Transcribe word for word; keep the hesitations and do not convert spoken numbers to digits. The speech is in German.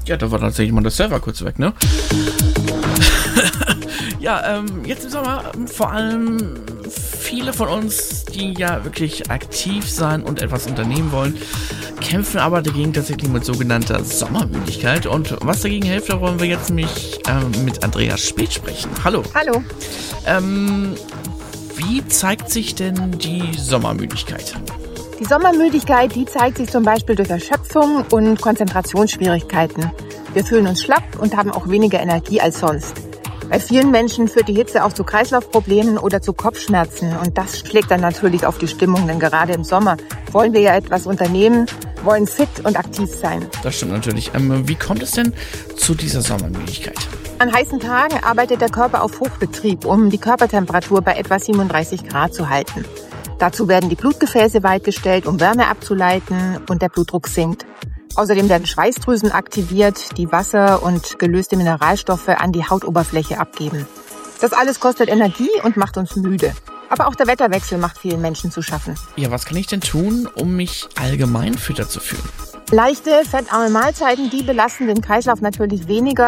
Ja, da war tatsächlich mal der Server kurz weg, ne? Ja, ähm, jetzt im Sommer vor allem viele von uns, die ja wirklich aktiv sein und etwas unternehmen wollen, kämpfen aber dagegen tatsächlich mit sogenannter Sommermüdigkeit. Und was dagegen hilft, da wollen wir jetzt nämlich ähm, mit Andrea Speth sprechen. Hallo. Hallo. Ähm, wie zeigt sich denn die Sommermüdigkeit? Die Sommermüdigkeit, die zeigt sich zum Beispiel durch Erschöpfung und Konzentrationsschwierigkeiten. Wir fühlen uns schlapp und haben auch weniger Energie als sonst. Bei vielen Menschen führt die Hitze auch zu Kreislaufproblemen oder zu Kopfschmerzen. Und das schlägt dann natürlich auf die Stimmung, denn gerade im Sommer wollen wir ja etwas unternehmen, wollen fit und aktiv sein. Das stimmt natürlich. Ähm, wie kommt es denn zu dieser Sommermüdigkeit? An heißen Tagen arbeitet der Körper auf Hochbetrieb, um die Körpertemperatur bei etwa siebenunddreißig Grad zu halten. Dazu werden die Blutgefäße weitgestellt, um Wärme abzuleiten, und der Blutdruck sinkt. Außerdem werden Schweißdrüsen aktiviert, die Wasser und gelöste Mineralstoffe an die Hautoberfläche abgeben. Das alles kostet Energie und macht uns müde. Aber auch der Wetterwechsel macht vielen Menschen zu schaffen. Ja, was kann ich denn tun, um mich allgemein fitter zu fühlen? Leichte, fettarme Mahlzeiten, die belasten den Kreislauf natürlich weniger